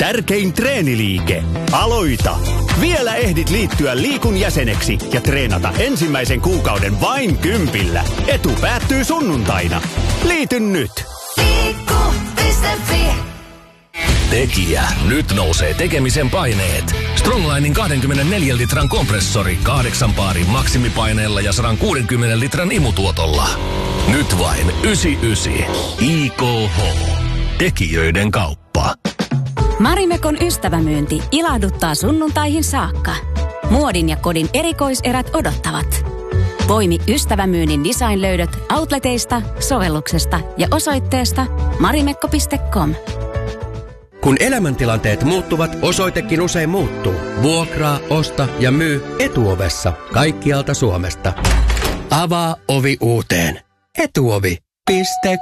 tärkein treeniliike. Aloita! Vielä ehdit liittyä Liikun jäseneksi ja treenata ensimmäisen kuukauden vain 10. Etu päättyy sunnuntaina. Liity nyt! Liikku.fi. Tekijä. Nyt nousee tekemisen paineet. Stronglinin 24 litran kompressori 8 paarin maksimipaineella ja 160 litran imutuotolla. Nyt vain 99. IKH. Tekijöiden kauppa. Marimekon ystävämyynti ilahduttaa sunnuntaihin saakka. Muodin ja kodin erikoiserät odottavat. Poimi ystävämyynnin designlöydöt outleteista, sovelluksesta ja osoitteesta marimekko.com. Kun elämäntilanteet muuttuvat, osoitekin usein muuttuu. Vuokraa, osta ja myy Etuovessa kaikkialta Suomesta. Avaa ovi uuteen. Etuovi.com